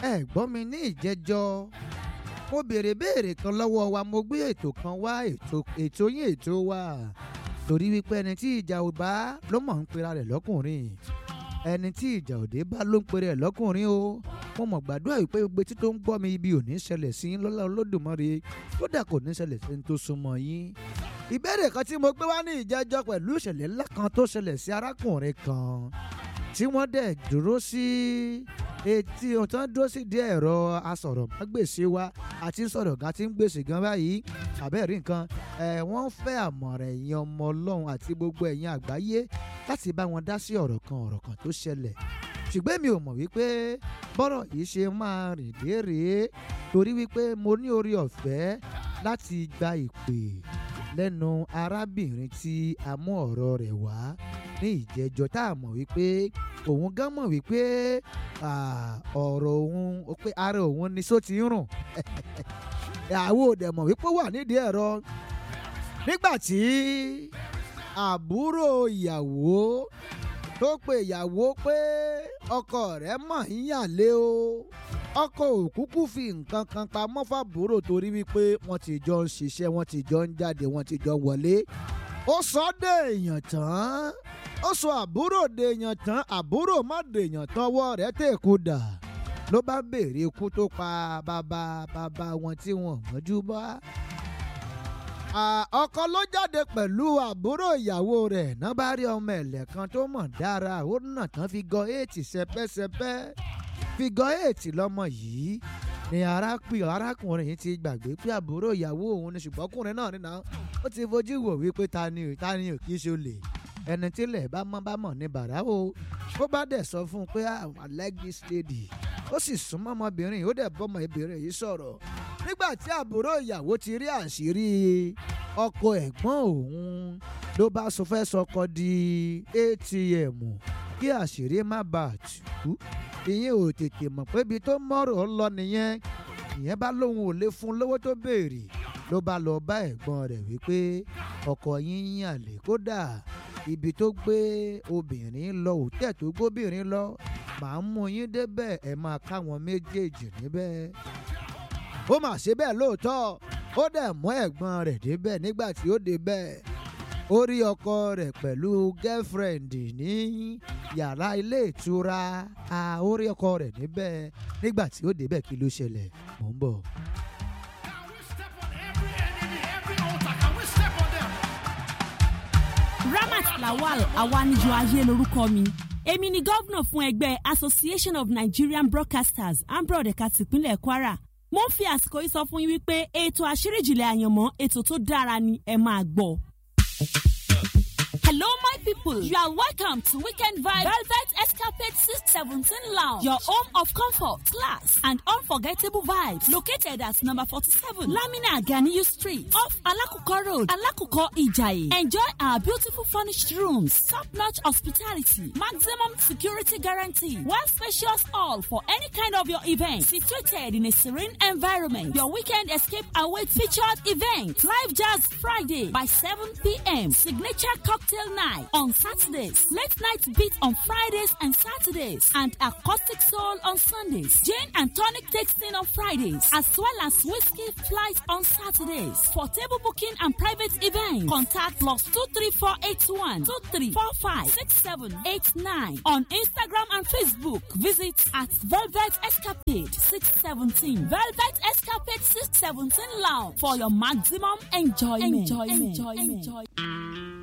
gbọ́ mi ní ìjẹ́jọ́ mo béèrè kan lọ́wọ́ wa mo gbé ètò kan wá ètò yín ètò wa torí wípé ẹni tí ìjà ò bá ló mọ̀ ń pera rẹ̀ lọ́kùnrin ẹni tí ìjà òde bá ló ń pera rẹ̀ lọ́kùnrin o mo mọ̀ gbàdúrà wípé gbogbo tí tó ń gbọ́ mi ibi ò ní ṣẹlẹ̀ sí yín lọ́lá Olódùmarè kódà kò ní ṣẹlẹ̀ sí ẹni tó súnmọ́ yín. ìbéèrè kan tí mo gbé wá ní ìjẹ́jọ́ pẹ̀lú ìṣẹ̀lẹ̀ ńlá kan tó ṣẹlẹ̀ sí arákùnrin kan tí wọ́n dẹ̀ dúró sí etí ọ̀tán dúró sí díẹ̀ ẹ̀rọ asọ̀rọ̀mágbèsì wa àti sọ̀rọ̀ gan tí ń gbèsè gan báyìí àbẹ́ẹ̀rí nǹkan wọ́n fẹ́ àmọ̀ràn ẹ̀yin ọmọ Ọlọ́run àti gbogbo ẹ̀yin àgbáyé láti bá wọn dá sí ọ̀rọ̀ kan tó ṣẹlẹ̀ ṣùgbọ́n mi ò mọ̀ wípé bọ́rọ̀ yìí ṣe máa rìn dé rèé torí wípé mo ní orí ọ̀fẹ́ láti gba ìpè lẹ́nu arábìnrin tí a mú ọ̀rọ̀ rẹ̀ wá ní ìjẹ́jọ́ tá a mọ̀ wípé òun gan mọ̀ wípé ọ̀rọ̀ òun pé ara òun ni só ti ń rùn àwọn òdẹ̀ mọ̀ wípé wà nídìí ẹ̀rọ nígbà tí àbúrò ìyàwó tó pe ìyàwó pé ọkọ rẹ̀ mọ̀ ń yàlé o ọkọ òkúkú fi nǹkan kan pamọ́ fàbúrò torí wípé wọ́n ti jọ ń ṣiṣẹ́ wọ́n ti jọ ń jáde wọ́n ti jọ ń wọlé ó sọ dèèyàn tán ó sọ àbúrò dèèyàn tán àbúrò má dèèyàn tán ọwọ́ rẹ̀ tèkú dà ló bá béèrè ikú tó pa bàbá wọn tí wọ́n mọ́jú bá. ọkọ ló jáde pẹ̀lú àbúrò ìyàwó rẹ̀ náà bá rí ọmọ ẹ̀lẹ̀ kan tó mọ̀ dára ó nà tán fi gọ 8 sẹpẹ́sẹpẹ́ fi gọ 8 lọ́mọ yìí ni arákùnrin yìí ti gbàgbé pé àbúrò ìyàwó òun ni ṣùgbọ́n ọkùnrin náà nínú ó ti fojú wò wípé ta ni ò kí ṣe olè ẹni tílẹ̀ bá mọ̀ ní bàrà o ó bá dẹ̀ sọ fún un pé I like this lady ó sì súnmọ́ ọmọbìnrin ó dẹ̀ bọ́mọ ìbìnrin yìí sọ̀rọ̀ nígbà tí àbúrò ìyàwó ti rí àṣírí ọkọ ẹ̀gbọ́n òun ló bá fẹ́ sọkọ di ATM kí àṣírí má bàa tú ìyẹn ò tètè mọ̀ pé ibi tó mọ̀rọ̀ lọ nìyẹn ìyẹn bá lóun ò lè fún lówó tó béèrè ló bá lọ bá ẹ̀gbọ́n rẹ̀ wípé ọkọ yín yàn lè kódà ibi tó gbé obìnrin lọ òtẹ́ tó gbóbìnrin lọ màá mú yín débẹ̀ ẹ̀ máa káwọn méjèèjì níbẹ̀. ó mà ṣe bẹ́ẹ̀ lóòótọ́ ó dẹ̀ mú ẹ̀gbọ́n rẹ̀ débẹ̀ nígbà tí ó débẹ̀ ó rí ọkọ rẹ̀ pẹ̀lú girlfriend ní yàrá ilé ìtura ó rí ọkọ rẹ̀ níbẹ̀ nígbà tí ó débẹ̀ kí ló ṣẹlẹ̀ mò ń bọ̀. Ramat Lawal Awanijo Ayé lórúkọ mi èmi ni gómìnà fún ẹgbẹ́ Association of Nigerian Broadcasters ambroad ẹ̀ka tìpínlẹ̀ Kwara mo ń fi àsìkò yìí sọ fún yín wípé ètò àṣírí ìjìnlẹ̀ àyànmọ́ ètò tó dára ni ẹ máa gbọ́. Hello, my people. You are welcome to Weekend Vibe Velvet Escapade 617 Lounge, your home of comfort, class, and unforgettable vibes. Located at number 47, Lamina Ganiyu Street, off Alakuko Road, Alakuko Ijayi. Enjoy our beautiful furnished rooms, top-notch hospitality, maximum security guarantee, one spacious hall for any kind of your event. Situated in a serene environment, your weekend escape awaits featured events. Live Jazz Friday by 7 p.m. Signature cocktail night on Saturdays, late night beat on Fridays and Saturdays, and acoustic soul on Sundays. Gin and tonic tasting on Fridays, as well as whiskey flight on Saturdays. For table booking and private events, contact +23481 2345 6789 on Instagram and Facebook. Visit at Velvet Escapade 617 Velvet Escapade 617 Lounge for your maximum enjoyment. Enjoy.